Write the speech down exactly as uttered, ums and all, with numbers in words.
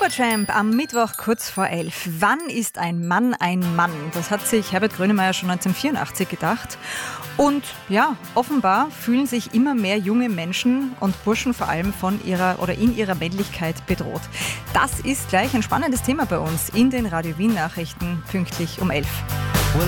Supertramp am Mittwoch kurz vor elf. Wann ist ein Mann ein Mann? Das hat sich Herbert Grönemeyer schon neunzehnhundertvierundachtzig gedacht. Und ja, offenbar fühlen sich immer mehr junge Menschen und Burschen vor allem von ihrer oder in ihrer Männlichkeit bedroht. Das ist gleich ein spannendes Thema bei uns in den Radio Wien Nachrichten pünktlich um elf.